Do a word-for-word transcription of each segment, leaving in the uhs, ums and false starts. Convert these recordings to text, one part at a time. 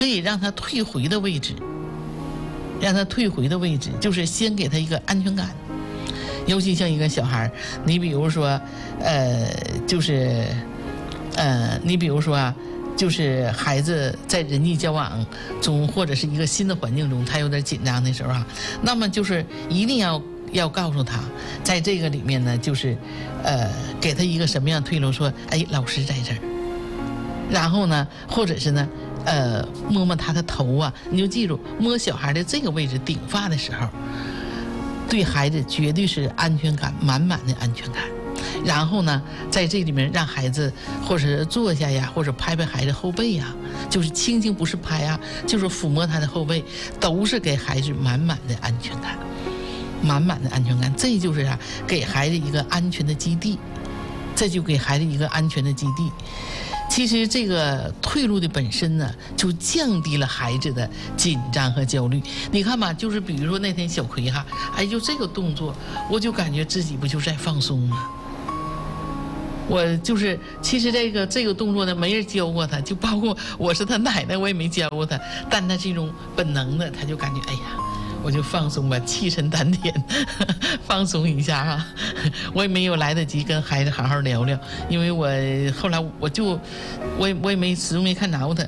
可以让他退回的位置，让他退回的位置就是先给他一个安全感。尤其像一个小孩，你比如说，呃，就是，呃，你比如说啊，就是孩子在人际交往中或者是一个新的环境中，他有点紧张的时候啊，那么就是一定要要告诉他，在这个里面呢，就是，呃，给他一个什么样的退路，说，哎，老师在这儿，然后呢，或者是呢。呃，摸摸他的头啊，你就记住，摸小孩的这个位置顶发的时候，对孩子绝对是安全感满满的安全感。然后呢，在这里面让孩子或者是坐下呀，或者拍拍孩子后背呀，就是轻轻不是拍啊，就是抚摸他的后背，都是给孩子满满的安全感，满满的安全感。这就是啊，给孩子一个安全的基地，这就给孩子一个安全的基地。其实这个退路的本身呢，就降低了孩子的紧张和焦虑。你看吧，就是比如说那天小葵哈，哎，就这个动作，我就感觉自己不就在放松吗？我就是，其实这个这个动作呢，没人教过他，就包括我是他奶奶，我也没教过他，但他这种本能的，他就感觉，哎呀。我就放松吧，气沉丹田，呵呵放松一下啊！我也没有来得及跟孩子好好聊聊，因为我后来我就，我也我也没始终没看着他。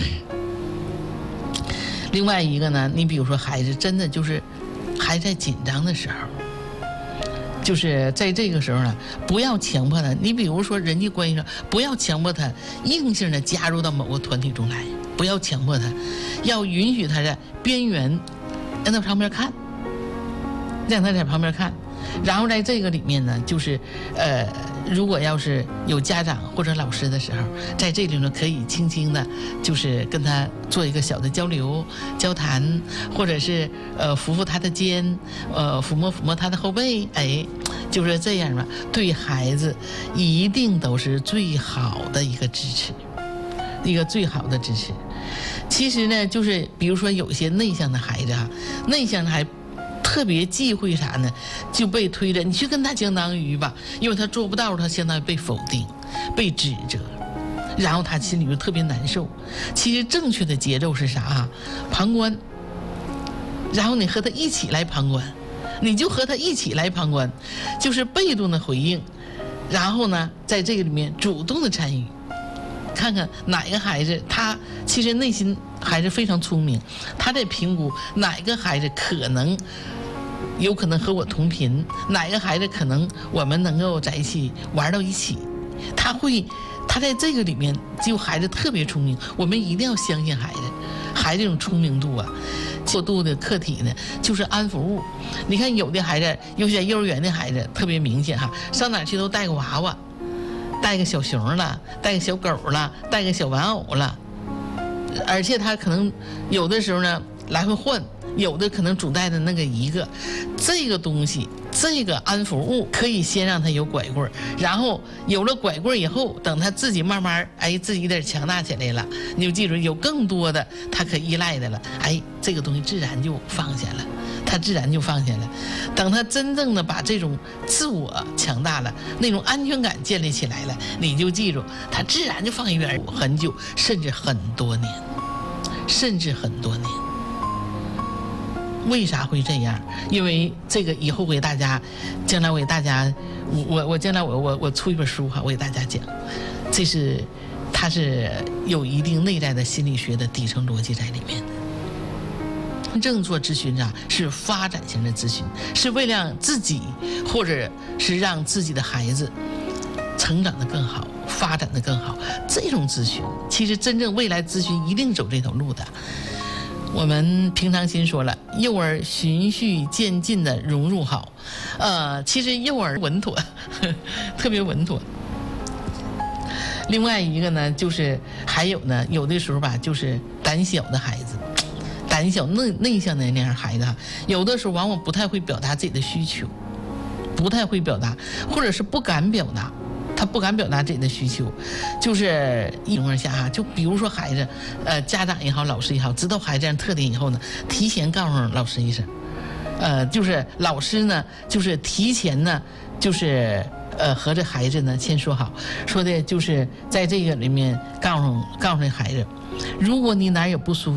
另外一个呢，你比如说孩子真的就是还在紧张的时候，就是在这个时候呢，不要强迫他。你比如说人际关系上，不要强迫他硬性的加入到某个团体中来，不要强迫他，要允许他在边缘。让他旁边看，让他在旁边看，然后在这个里面呢，就是呃，如果要是有家长或者老师的时候，在这里呢可以轻轻的，就是跟他做一个小的交流、交谈，或者是呃抚抚他的肩，呃抚摸抚摸他的后背，哎，就是这样吧，对孩子一定都是最好的一个支持，一个最好的支持。其实呢，就是比如说有些内向的孩子哈，内向的还特别忌讳啥呢？就被推着你去跟他相当于吧，因为他做不到，他相当于被否定、被指责，然后他心里就特别难受。其实正确的节奏是啥啊？旁观，然后你和他一起来旁观，你就和他一起来旁观，就是被动的回应，然后呢，在这个里面主动的参与。看看哪一个孩子，他其实内心还是非常聪明，他在评估哪一个孩子可能有可能和我同频，哪一个孩子可能我们能够在一起玩到一起，他会，他在这个里面，就孩子特别聪明，我们一定要相信孩子，孩子这种聪明度啊，过度的课题呢，就是安抚物。你看有的孩子，尤其在幼儿园的孩子特别明显哈，上哪去都带个娃娃。带个小熊了，带个小狗了，带个小玩偶了，而且他可能有的时候呢来回换，有的可能主带的那个一个，这个东西，这个安抚物可以先让他有拐棍，然后有了拐棍以后，等他自己慢慢哎自己有点强大起来了，你就记住有更多的他可依赖的了，哎，这个东西自然就放下了。他自然就放下了。等他真正的把这种自我强大了，那种安全感建立起来了，你就记住，他自然就放一边很久，甚至很多年，甚至很多年。为啥会这样？因为这个以后我给大家，将来我给大家，我我我将来我我我出一本书哈，我给大家讲，这是它是有一定内在的心理学的底层逻辑在里面的。真正做咨询啊，是发展型的咨询，是为了让自己，或者是让自己的孩子成长得更好，发展得更好。这种咨询，其实真正未来咨询一定走这条路的。我们平常心说了，幼儿循序渐进的融入好，呃，其实幼儿稳妥，呵特别稳妥。另外一个呢，就是还有呢，有的时候吧，就是胆小的孩子。胆小内内向的那样孩子，有的时候往往不太会表达自己的需求，不太会表达，或者是不敢表达，他不敢表达自己的需求，就是情况下哈，就比如说孩子，呃，家长也好，老师也好，知道孩子这样特点以后呢，提前告诉老师一声，呃，就是老师呢，就是提前呢，就是呃和这孩子呢先说好，说的就是在这个里面告诉告诉这孩子。 如果你哪有不舒服，